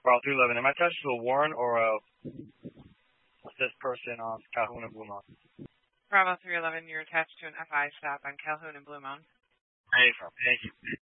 Bravo 311, am I attached to a warrant or a this person on Calhoun and Blue Mountain? Bravo 311, you're attached to an FI stop on Calhoun and Blue Mountain. Hey, thank you.